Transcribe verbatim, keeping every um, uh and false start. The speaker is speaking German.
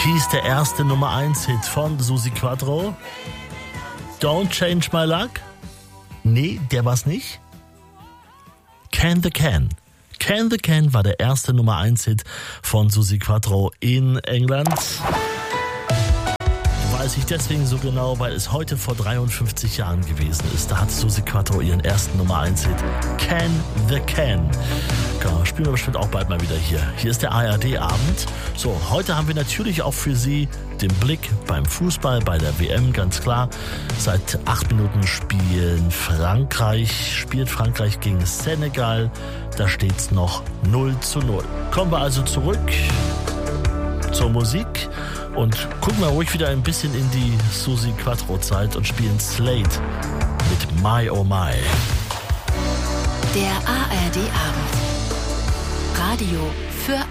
hieß der erste Nummer eins Hit von Suzi Quatro. Don't Change My Luck? Nee, der war's nicht. Can the Can. Can the Can war der erste Nummer eins Hit von Suzi Quatro in England. Weiß ich deswegen so genau, weil es heute vor dreiundfünfzig Jahren gewesen ist. Da hat Suzi Quatro ihren ersten Nummer eins Hit. Can the Can. Ja, spielen wir bestimmt auch bald mal wieder hier. Hier ist der A R D-Abend. So, heute haben wir natürlich auch für Sie den Blick beim Fußball, bei der W M, ganz klar. Seit acht Minuten spielen Frankreich, spielt Frankreich gegen Senegal. Da steht's noch null zu null. Kommen wir also zurück zur Musik und gucken wir ruhig wieder ein bisschen in die Suzi Quatro-Zeit und spielen Slade mit My Oh My. Der A R D-Abend. Radio